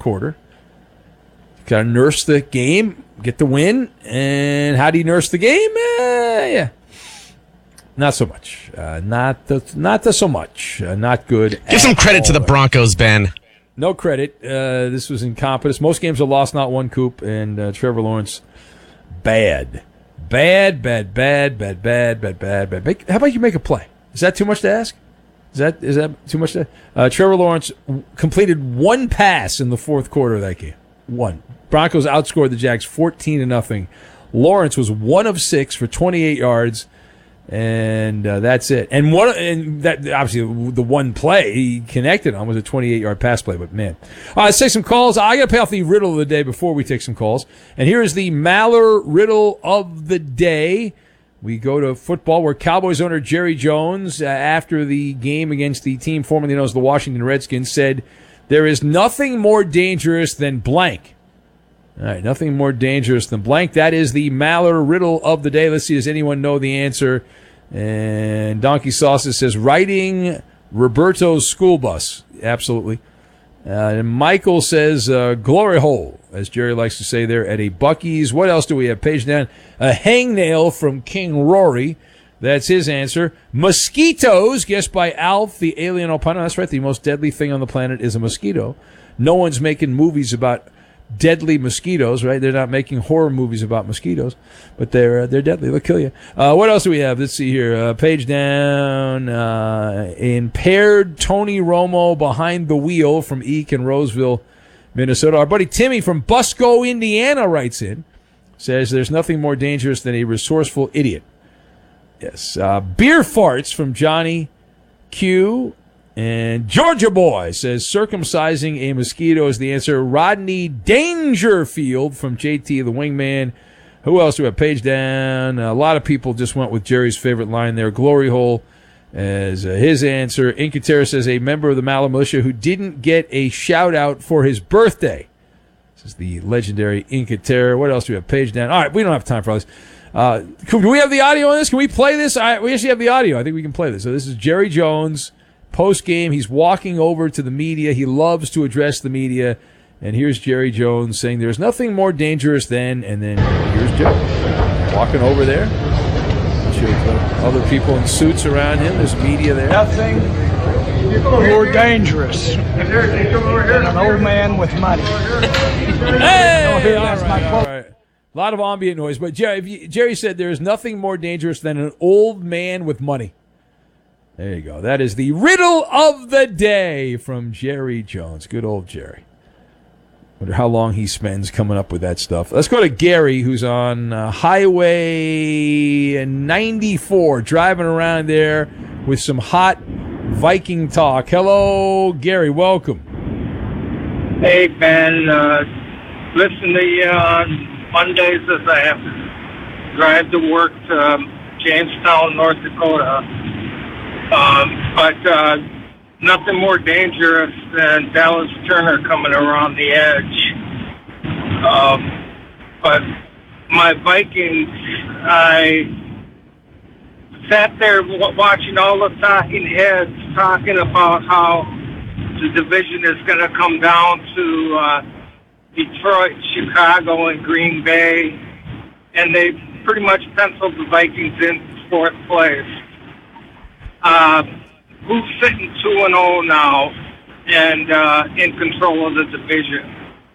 quarter. Got to nurse the game, get the win, and how do you nurse the game? Yeah, not so much. Not so much. Not good. Give some credit to the Broncos, Ben. No credit. This was incompetence. Most games are lost, not one, Coop. And Trevor Lawrence, bad. Bad. How about you make a play? Is that too much to ask? Is that too much to Trevor Lawrence completed one pass in the fourth quarter of that game. One. Broncos outscored the Jags 14-0. Lawrence was 1 of 6 for 28 yards. And that's it. And that obviously the one play he connected on was a 28-yard pass play. But man, let's take some calls. I got to pay off the riddle of the day before we take some calls. And here is the Maller riddle of the day. We go to football, where Cowboys owner Jerry Jones, after the game against the team formerly known as the Washington Redskins, said, "There is nothing more dangerous than blank." All right, nothing more dangerous than blank. That is the Maller riddle of the day. Let's see, does anyone know the answer? And Donkey Sauces says, riding Roberto's school bus. Absolutely. And Michael says, glory hole, as Jerry likes to say there, at a Buc-ee's. What else do we have? Page down. A hangnail from King Rory. That's his answer. Mosquitoes, guessed by Alf, the alien albino. That's right, the most deadly thing on the planet is a mosquito. No one's making movies about deadly mosquitoes, right? They're not making horror movies about mosquitoes, but they're deadly. They'll kill you. What else do we have? Let's see here. Page down. Impaired Tony Romo behind the wheel from Eek in Roseville, Minnesota. Our buddy Timmy from Busco, Indiana writes in, says there's nothing more dangerous than a resourceful idiot. Yes. Beer farts from Johnny Q. And Georgia Boy says circumcising a mosquito is the answer. Rodney Dangerfield from JT the Wingman. Who else do we have? Page down. A lot of people just went with Jerry's favorite line there, glory hole, as his answer. Incaterra says a member of the Maller Militia who didn't get a shout-out for his birthday. This is the legendary Incaterra. What else do we have? Page down. All right, we don't have time for all this. Do we have the audio on this? Can we play this? We actually have the audio. I think we can play this. So this is Jerry Jones. Post-game, he's walking over to the media. He loves to address the media. And here's Jerry Jones saying there's nothing more dangerous than, and then here's Jerry walking over there. Other people in suits around him. There's media there. Nothing more dangerous than an old man with money. Hey! All right. A lot of ambient noise. But Jerry said there is nothing more dangerous than an old man with money. There you go. That is the riddle of the day from Jerry Jones. Good old Jerry. Wonder how long he spends coming up with that stuff. Let's go to Gary, who's on Highway 94, driving around there with some hot Viking talk. Hello, Gary. Welcome. Hey, Ben. Listen to you on Mondays as I have to drive to work to Jamestown, North Dakota. But nothing more dangerous than Dallas Turner coming around the edge. But my Vikings, I sat there watching all the talking heads talking about how the division is going to come down to Detroit, Chicago, and Green Bay. And they pretty much penciled the Vikings in fourth place. Who's sitting 2-0 now and in control of the division?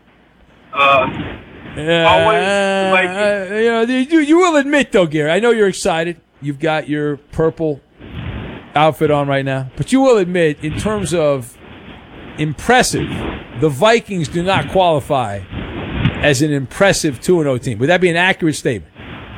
You will admit, though, Gary, I know you're excited. You've got your purple outfit on right now. But you will admit, in terms of impressive, the Vikings do not qualify as an impressive 2-0 team. Would that be an accurate statement?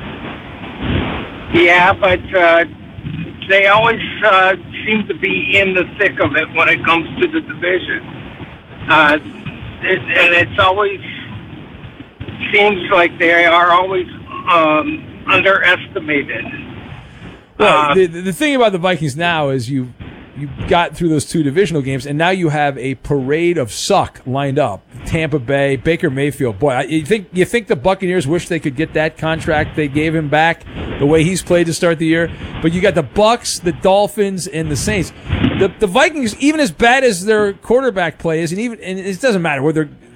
Yeah, but they always seem to be in the thick of it when it comes to the division. And it's always seems like they are always underestimated. Well, the thing about the Vikings now is you got through those two divisional games, and now you have a parade of suck lined up. Tampa Bay, Baker Mayfield. Boy, you think the Buccaneers wish they could get that contract they gave him back the way he's played to start the year? But you got the Bucks, the Dolphins, and the Saints. The Vikings, even as bad as their quarterback play is, and it doesn't matter whether